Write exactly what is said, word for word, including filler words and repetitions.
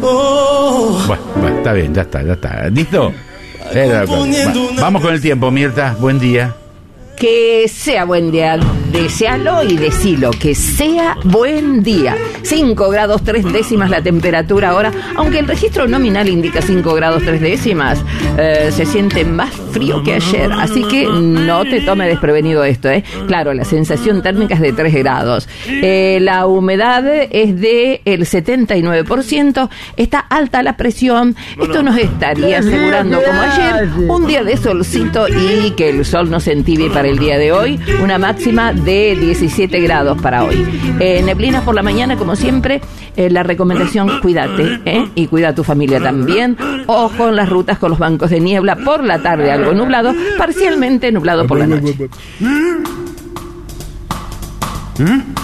Bueno, bueno, está bien, ya está, ya está. ¿Listo? Eh, va, vamos con el tiempo, Mirta. Buen día. Que sea buen día, desealo y decilo, que sea buen día. cinco grados tres décimas la temperatura ahora, aunque el registro nominal indica cinco grados tres décimas, eh, se siente más frío que ayer, así que no te tome desprevenido esto, ¿eh? Claro, la sensación térmica es de tres grados. Eh, la humedad es de el setenta y nueve por ciento, está alta la presión, esto nos estaría asegurando, como ayer, un día de solcito y que el sol no se entibie para el día de hoy, una máxima de diecisiete grados para hoy. Eh, neblinas por la mañana, como siempre, eh, la recomendación, cuídate, ¿eh? Y cuida a tu familia también. Ojo en las rutas con los bancos de niebla, por la tarde algo nublado, parcialmente nublado por la noche. ¿Mm?